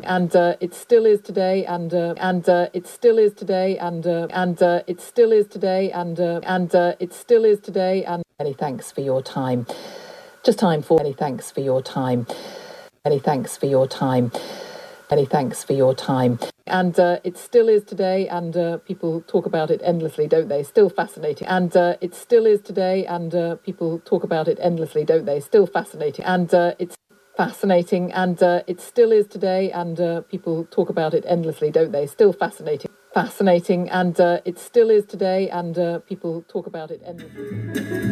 it still is today, and it still is today, and it still is today, and it still is today. And many thanks for your time. Just time for many thanks for your time. Many thanks for your time. Many thanks for your time. And it still is today, and people talk about it endlessly, don't they? Still fascinating. And it still is today, and people talk about it endlessly, don't they? Still fascinating. And it's fascinating, and it still is today, and people talk about it endlessly, don't they? Still fascinating. Fascinating, and it still is today, and people talk about it endlessly.